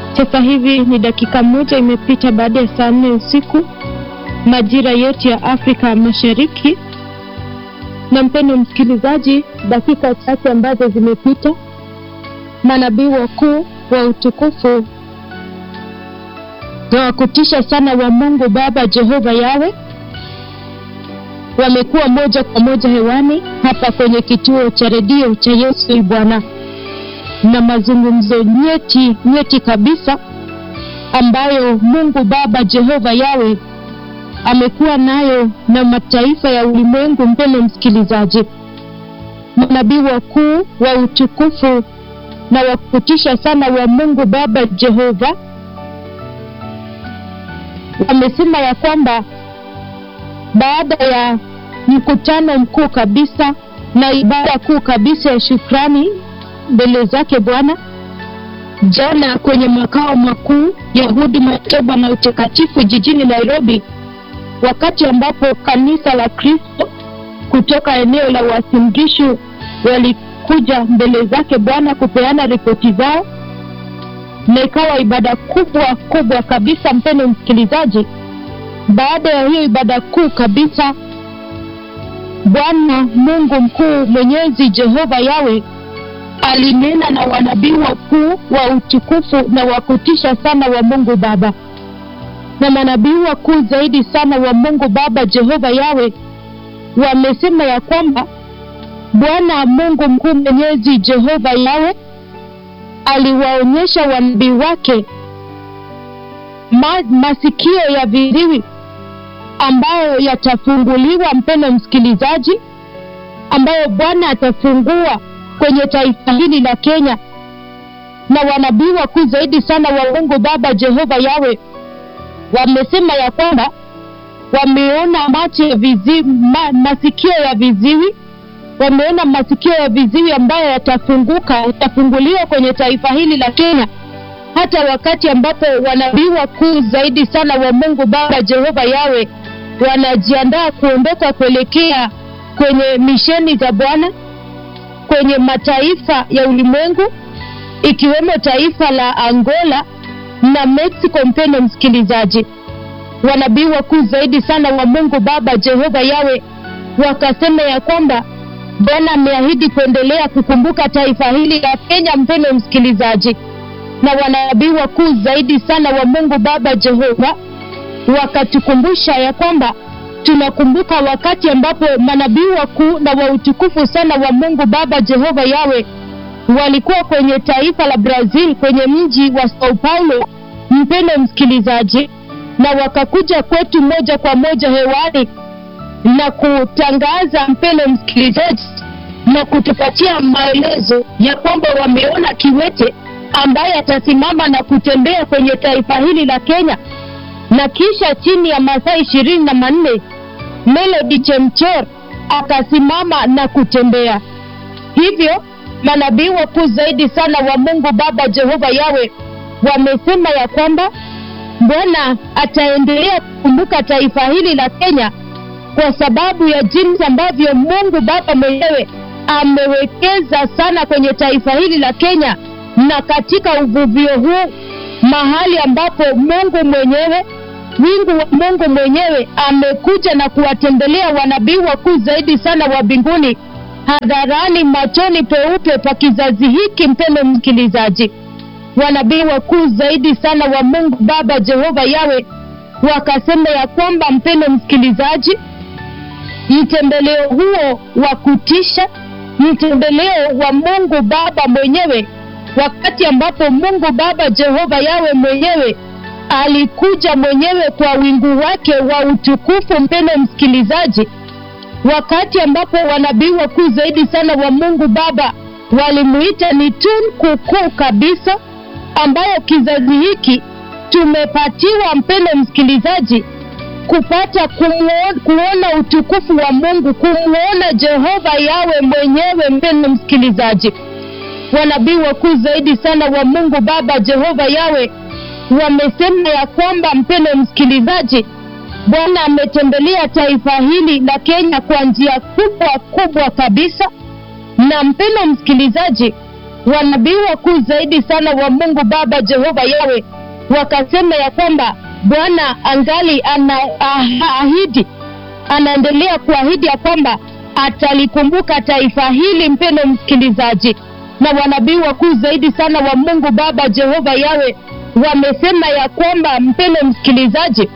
Sasa hivi ni dakika moja imepita baada ya saa 4 usiku majira yetu ya Afrika Mashariki. Na mpendwa msikilizaji, dakika chache ambazo zimepita, manabii wakuu wa utukufu na kutisha sana wa Mungu Baba Jehova Yawe wamekuwa moja kwa moja hewani hapa kwenye kituo cha redio cha Yesu Bwana, na mazungumzo nyeti kabisa ambayo Mungu Baba Jehova Yawe amekuwa nayo na mataifa ya ulimwengu. Mpendwa msikilizaji, manabii wakuu wa utukufu na wa kutisha sana wa Mungu Baba Jehova wamesema ya kwamba baada ya mkutano mkuu kabisa na ibada kuu kabisa ya shukrani mbele zake Bwana jana kwenye makao makuu ya huduma ya toba na utakatifu jijini Nairobi, wakati ambapo kanisa la Kristo kutoka eneo la Uasin Gishu walikuja mbele zake Bwana kupeana ripoti zao, na ikawa ibada kubwa kabisa. Mpendwa msikilizaji, baada ya hiyo ibada kuu kabisa, Bwana Mungu mkuu Mwenyezi Jehova Yawe alinena na wanabii wakuu wa utukufu na wa kutisha sana wa Mungu Baba. Na manabii wakuu zaidi sana wa Mungu Baba Jehova Yawe wamesema ya kwamba Bwana Mungu mkuu Mwenyezi Jehova Yawe aliwaonyesha wanabii wake masikio ya viziwi ambayo yatafunguliwa. Mpendwa msikilizaji, ambayo Bwana atafungua kwenye taifa hili la Kenya. Na wanabii wakuu zaidi sana wa Mungu Baba Jehova Yawe wamesema ya kwamba wameona macho ya viziwi, masikio ya viziwi, wameona masikio ya viziwi ambayo yatafunguliwa kwenye taifa hili la Kenya, hata wakati ambapo wanabii wakuu zaidi sana wa Mungu Baba Jehova Yawe wanajiandaa kuondoka kuelekea kwenye misheni za Bwana kwenye mataifa ya ulimwengu, ikiwemo taifa la Angola na Mexico. Mpendwa msikilizaji, wanabii wakuu zaidi sana wa Mungu Baba Jehova Yawe wakasema ya kwamba Bwana ameahidi kuendelea kukumbuka taifa hili la Kenya. Mpendwa msikilizaji, na wanabii wakuu zaidi sana wa Mungu Baba Jehova wakatukumbusha ya kwamba tunakumbuka wakati ambapo manabii wakuu na wa utukufu sana wa Mungu Baba Jehova Yawe walikuwa kwenye taifa la Brazil, kwenye mji wa Sao Paulo. Mpendwa msikilizaji, na wakakuja kwetu moja kwa moja hewani na kutangaza, mpendwa msikilizaji, na kutupatia maelezo ya kwamba wameona kiwete ambaye atasimama na kutembea kwenye taifa hili la Kenya, na kisha chini ya masaa 24 Melody Chemchor akasimama na kutembea. Hivyo manabii wakuu zaidi sana wa Mungu Baba Jehova Yawe wamesema ya kwamba Bwana ataendelea kukumbuka taifa hili la Kenya kwa sababu ya jinsi ambavyo Mungu Baba mwenyewe amewekeza sana kwenye taifa hili la Kenya, na katika uvuvio huu, mahali ambapo Mungu mwenyewe, wingu wa Mungu mwenyewe amekuja na kuwatembelea wanabii wakuu zaidi sana wa mbinguni hadharani, machoni peupe pa kizazi hiki. Mpendwa msikilizaji, wanabii wakuu zaidi sana wa Mungu Baba Jehova Yawe wakasema ya kwamba, mpendwa msikilizaji, mtembeleo huo wa kutisha, mtembeleo wa Mungu Baba mwenyewe, wakati ambapo Mungu Baba Jehova Yawe mwenyewe alikuja mwenyewe kwa wingu wake wa utukufu. Mpendwa msikilizaji, wakati ambapo wanabii wakuu zaidi sana wa Mungu Baba walimuita ni tunku kuu kabisa ambayo kizazi hiki tumepatiwa, mpendwa msikilizaji, kupata kuona utukufu wa Mungu, kumuona Jehova Yawe mwenyewe. Mpendwa msikilizaji, wanabii wakuu zaidi sana wa Mungu Baba Jehova Yawe wamesema ya kwamba, mpendwa msikilizaji, Bwana ametembelea taifa hili la Kenya kwa njia kubwa kabisa. Na mpendwa msikilizaji, wanabii wakuu zaidi sana wa Mungu Baba Jehova Yawe wakasema ya kwamba Bwana angali anaendelea kuahidi ya kwamba atalikumbuka taifa hili, mpendo msikilizaji. Na wanabii wakuu zaidi sana wa Mungu Baba Jehova Yawe wamesema ya kwamba, mpendo msikilizaji,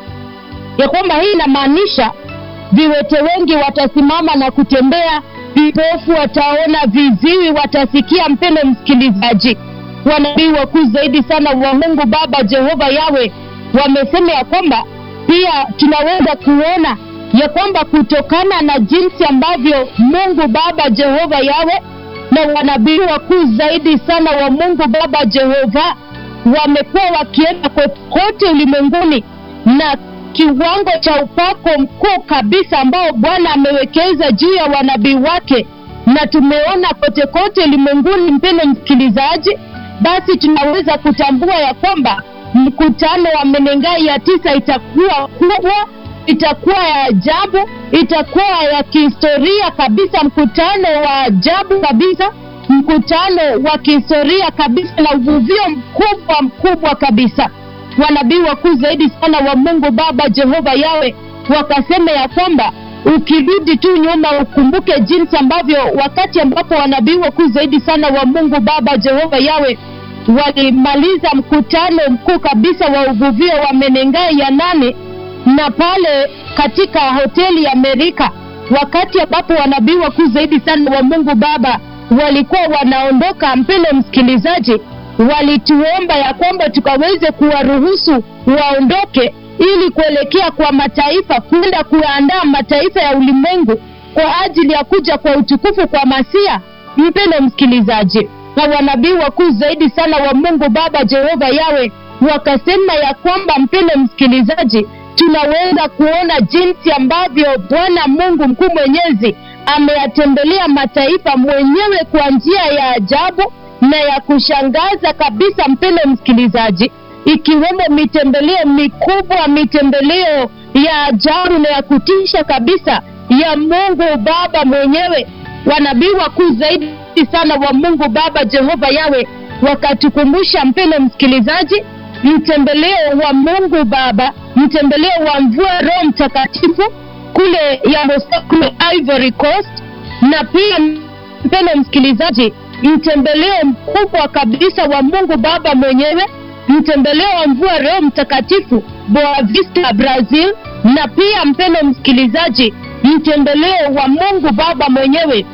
ya kwamba hii inamaanisha viwete wengi watasimama na kutembea, vipofu wataona, viziwi watasikia, mpendo msikilizaji. Wanabii wakuu zaidi sana wa Mungu Baba Jehova Yawe wamesema ya kwamba pia tunaweza kuona ya kwamba kutokana na jinsi ambavyo Mungu Baba Jehova Yawe na wanabii wakuu zaidi sana wa Mungu Baba Jehova wamekuwa wakienda kote ulimwenguni na kiwango cha upako mkuu kabisa ambao Bwana amewekeza juu ya wanabii wake, na tumeona kote ulimwenguni, mpendo msikilizaji, basi tunaweza kutambua ya kwamba mkutano wa Menengai ya 9 itakuwa kubwa, itakuwa ya ajabu, itakuwa ya kihistoria kabisa, mkutano wa ajabu kabisa, mkutano wa kihistoria kabisa, na uvuvio mkubwa kabisa. Wanabii wakuu zaidi sana wa Mungu Baba Jehova Yawe wakasema ya kwamba ukirudi tu nyuma ukumbuke jinsi ambavyo wakati ambapo wanabii wakuu zaidi sana wa Mungu Baba Jehova Yawe walimaliza mkutano mkuu kabisa wa uvuvio wa Menengai ya 8, na pale katika hoteli ya Amerika, wakati ambapo wanabii wakuu zaidi sana wa Mungu Baba walikuwa wanaondoka, mpendo msikilizaji, walituomba ya kwamba tukaweze kuwaruhusu waondoke ili kuelekea kwa mataifa, kwenda kuandaa mataifa ya ulimwengu kwa ajili ya kuja kwa utukufu kwa Masia, mpendo msikilizaji. Na wanabii wakuu zaidi sana wa Mungu Baba Jehova Yawe wakasema ya kwamba, mpendo msikilizaji, tunaweza kuona jinsi ambavyo Bwana Mungu mkuu mwenyezi ameyatembelea mataifa mwenyewe kwa njia ya ajabu na ya kushangaza kabisa, mpendo msikilizaji, ikiwemo mitembeleo mikubwa, mitembeleo ya ajabu na ya kutisha kabisa ya Mungu Baba mwenyewe. Wanabii wakuu zaidi sana wa Mungu Baba Jehova Yawe wakatukumbusha, mpendo msikilizaji, mtembeleo wa Mungu Baba, mtembeleo wa mvua Roho Mtakatifu kule Yamoussoukro, Ivory Coast, na pia mpendo msikilizaji, mtembeleo mkubwa kabisa wa Mungu Baba mwenyewe, mtembeleo wa mvua Roho Mtakatifu Boa Vista, Brazil, na pia mpendo msikilizaji, mtembeleo wa Mungu Baba mwenyewe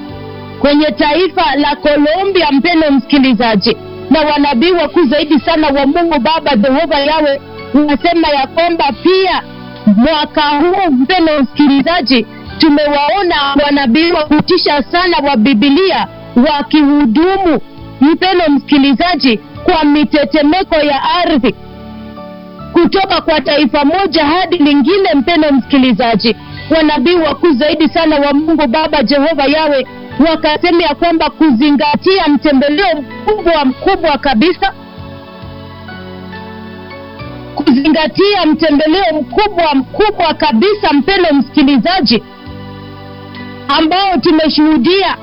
kwenye taifa la Colombia, mpendo msikilizaji. Na wanabii wakuu zaidi sana wa Mungu Baba Jehova Yawe wanasema ya kwamba pia mwaka huu, mpendo msikilizaji, tumewaona wanabii wa kutisha sana wa Biblia wakihudumu, mpendo msikilizaji, kwa mitetemeko ya ardhi kutoka kwa taifa moja hadi lingine, mpendo msikilizaji. Wanabii wakuu zaidi sana wa Mungu Baba Jehova Yawe wakasema ya kwamba kuzingatia mtembeleo mkubwa kabisa, kuzingatia mtembeleo mkubwa kabisa, mpendo msikilizaji, ambao tumeshuhudia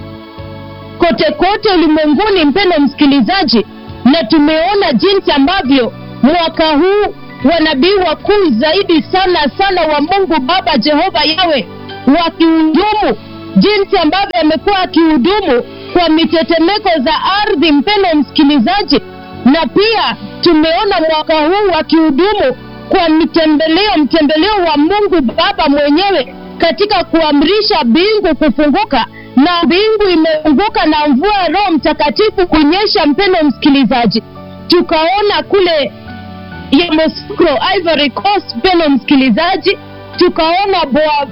kote ulimwenguni, mpendo msikilizaji, na tumeona jinsi ambavyo mwaka huu wanabii wakuu zaidi sana wa Mungu Baba Jehova Yawe wakihudumu, jinsi ambavyo amekuwa akihudumu kwa mitetemeko za ardhi, mpendo msikilizaji, na pia tumeona mwaka huu wakihudumu kwa mtembeleo wa Mungu Baba mwenyewe katika kuamrisha mbingu kufunguka, na mbingu imefunguka na mvua Roho Mtakatifu kunyesha, mpendo msikilizaji. Tukaona kule Yamoussoukro, Ivory Coast, mpendo msikilizaji, tukaona Boa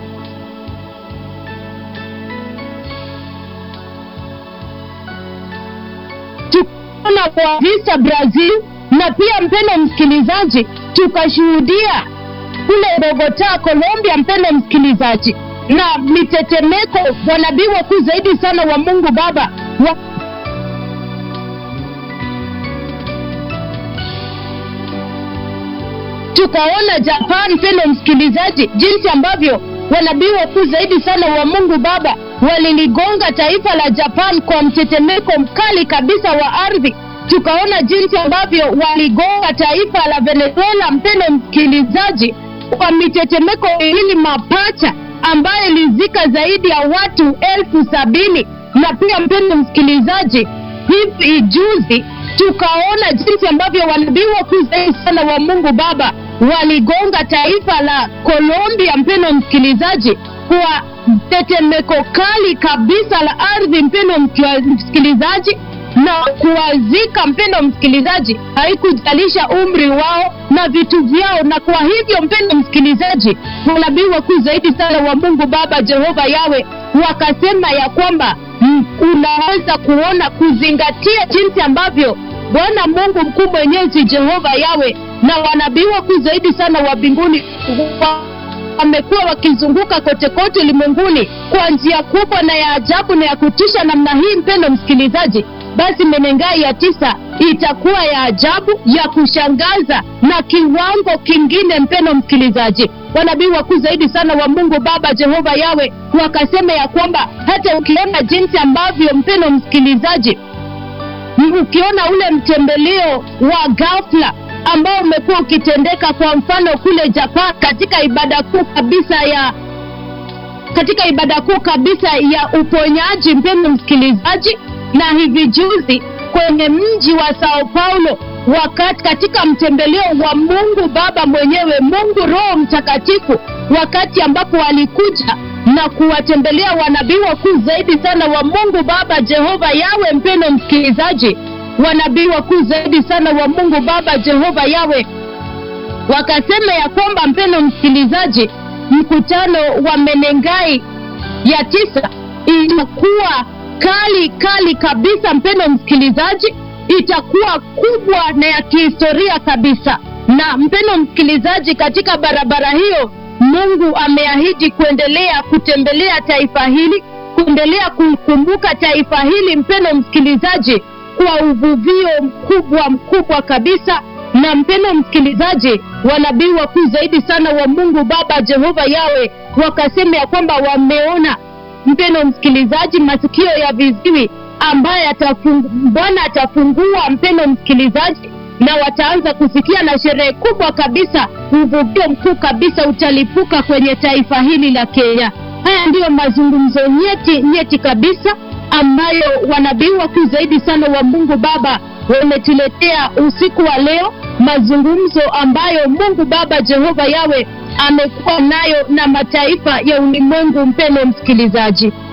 Vista, Brazil, na pia mpendo msikilizaji tukashuhudia kule Bogota, Colombia, mpendo msikilizaji, na mitetemeko. Wanabii wakuu zaidi sana wa Mungu Baba tukaona Japan, mpendo msikilizaji, jinsi ambavyo wanabii wakuu zaidi sana wa Mungu Baba waliligonga taifa la Japan kwa mtetemeko mkali kabisa wa ardhi. Tukaona jinsi ambavyo waligonga taifa la Venezuela, mpendo msikilizaji, kwa mitetemeko miwili mapacha ambayo ilizika zaidi ya watu 70,000. Na pia mpendo msikilizaji, hivi juzi tukaona jinsi ambavyo wanabii wakuu zaidi sana wa Mungu Baba waligonga taifa la Colombia, mpendo msikilizaji, kwa tetemeko kali kabisa la ardhi, mpendo msikilizaji, na kuwazika, mpendo msikilizaji, haikujalisha umri wao na vitu vyao. Na kwa hivyo mpendo msikilizaji, wanabii wakuu zaidi sana wa Mungu Baba Jehova Yawe wakasema ya kwamba unaweza kuona, kuzingatia jinsi ambavyo Bwana Mungu mkuu mwenyezi Jehova Yawe na wanabii wakuu zaidi sana wa mbinguni wamekuwa wakizunguka kote kote ulimwenguni kwa njia kubwa na ya ajabu na ya kutisha namna hii, mpendo msikilizaji. Basi Menengai ya 9 itakuwa ya ajabu, ya kushangaza na kiwango kingine, mpendo msikilizaji. Wanabii wakuu zaidi sana wa Mungu Baba Jehova Yawe wakasema ya kwamba hata ukiona jinsi ambavyo, mpendo msikilizaji, ukiona ule mtembeleo wa ghafla ambao umekuwa ukitendeka, kwa mfano kule Japan katika ibada kuu kabisa ya uponyaji, mpendo msikilizaji, na hivi juzi kwenye mji wa Sao Paulo, wakati katika mtembeleo wa Mungu Baba mwenyewe, Mungu Roho Mtakatifu, wakati ambapo alikuja na kuwatembelea wanabii wakuu zaidi sana wa Mungu Baba Jehova Yawe, mpendo msikilizaji, wanabii wakuu zaidi sana wa Mungu Baba Jehova Yawe wakasema ya kwamba, mpendo msikilizaji, mkutano wa Menengai ya 9 itakuwa kali kabisa, mpendo msikilizaji, itakuwa kubwa na ya kihistoria kabisa. Na mpendo msikilizaji, katika barabara hiyo Mungu ameahidi kuendelea kutembelea taifa hili, kuendelea kukumbuka taifa hili, mpendo msikilizaji, kwa uvuvio mkubwa kabisa. Na mpendo msikilizaji, wanabii wakuu zaidi sana wa Mungu Baba Jehova Yawe wakasema ya kwamba wameona, mpendo msikilizaji, masikio ya viziwi ambaye Bwana atafungua, mpendo msikilizaji, na wataanza kusikia, na sherehe kubwa kabisa, uvuvio mkuu kabisa utalipuka kwenye taifa hili la Kenya. Haya ndiyo mazungumzo nyeti kabisa ambayo wanabii wakuu zaidi sana wa Mungu Baba wametuletea usiku wa leo, mazungumzo ambayo Mungu Baba Jehova Yawe amekuwa nayo na mataifa ya ulimwengu, mpendo msikilizaji.